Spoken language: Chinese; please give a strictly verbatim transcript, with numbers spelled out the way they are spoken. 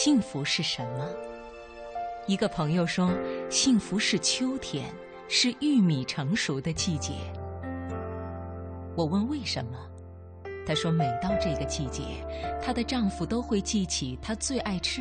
幸福是什么？一个朋友说，幸福是秋天，是玉米成熟的季节。我问为什么？她说每到这个季节，她的丈夫都会记起她最爱吃